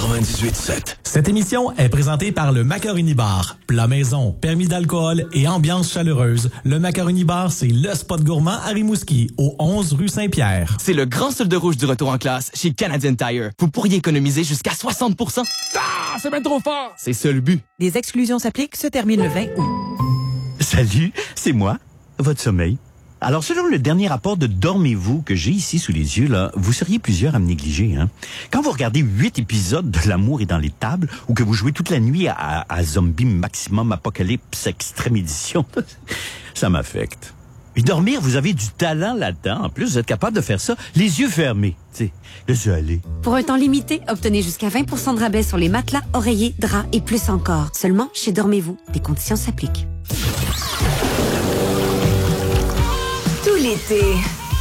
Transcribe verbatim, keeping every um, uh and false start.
quatre-vingt-dix-huit sept. Cette émission est présentée par le Macaroni Bar. Plat maison, permis d'alcool et ambiance chaleureuse. Le Macaroni Bar, c'est le spot gourmand à Rimouski, au onze rue Saint-Pierre. C'est le grand solde rouge du retour en classe chez Canadian Tire. Vous pourriez économiser jusqu'à soixante pour cent. Ah, c'est bien trop fort! C'est ça le but. Les exclusions s'appliquent, se terminent le vingt août. Salut, c'est moi, votre sommeil. Alors, selon le dernier rapport de Dormez-vous que j'ai ici sous les yeux, là, vous seriez plusieurs à me négliger. Hein? Quand vous regardez huit épisodes de L'amour est dans les tables ou que vous jouez toute la nuit à, à Zombie Maximum Apocalypse Extrême Édition, ça m'affecte. Et dormir, vous avez du talent là-dedans. En plus, vous êtes capable de faire ça les yeux fermés. Tu sais, laissez aller. Pour un temps limité, obtenez jusqu'à vingt pour cent de rabais sur les matelas, oreillers, draps et plus encore. Seulement chez Dormez-vous. Les conditions s'appliquent. Tout l'été,